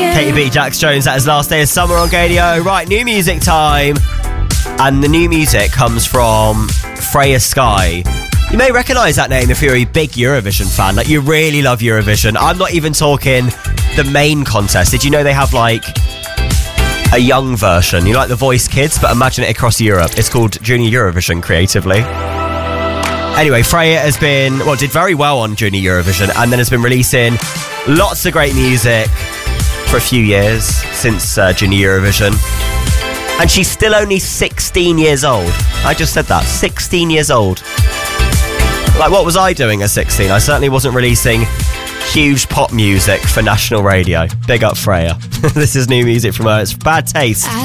Katy B, Jax Jones, that is Last Day of Summer on Gadio. Right, new music time. And the new music comes from Freya Sky. You may recognise that name if you're a big Eurovision fan. Like, you really love Eurovision. I'm not even talking the main contest. Did you know they have, like, a young version? You like The Voice Kids, but imagine it across Europe. It's called Junior Eurovision, creatively. Anyway, Freya did very well on Junior Eurovision, and then has been releasing lots of great music for a few years since Junior Eurovision. And she's still only 16 years old. I just said that, 16 years old. Like, what was I doing at 16? I certainly wasn't releasing huge pop music for national radio. Big up Freya. This is new music from her. It's Bad Taste.